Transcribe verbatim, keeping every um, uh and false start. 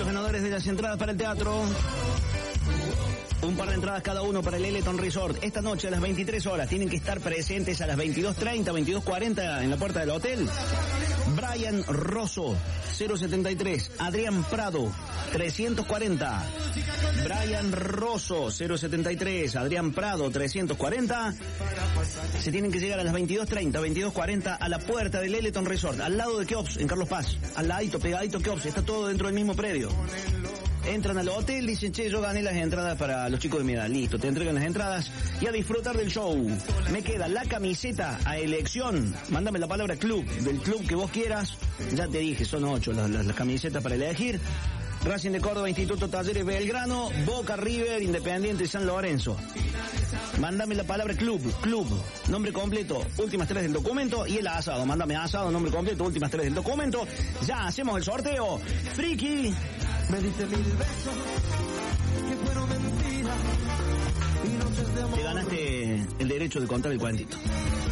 los ganadores de las entradas para el teatro. Un par de entradas cada uno para el Eleton Resort. Esta noche a las veintitrés horas tienen que estar presentes a las veintidós treinta, veintidós cuarenta en la puerta del hotel. Brian Rosso, cero setenta y tres. Adrián Prado, trescientos cuarenta. Brian Rosso, cero setenta y tres. Adrián Prado, trescientos cuarenta. Se tienen que llegar a las veintidós treinta, veintidós cuarenta a la puerta del Eleton Resort, al lado de Keops, en Carlos Paz. Al ladito, pegadito Keops, está todo dentro del mismo predio. Entran al hotel, dicen, che, yo gané las entradas para los chicos de mi edad. Listo, te entregan las entradas y a disfrutar del show. Me queda la camiseta a elección. Mándame la palabra club, del club que vos quieras. Ya te dije, son ocho las, las, las camisetas para elegir. Racing de Córdoba, Instituto Talleres Belgrano, Boca, River, Independiente, San Lorenzo. Mándame la palabra club, club, nombre completo, últimas tres del documento y el asado. Mándame asado, nombre completo, últimas tres del documento. Ya hacemos el sorteo. Friki. Me diste mil besos que fueron mentiras y noches de amor. Te ganaste el derecho de contar el cuentito.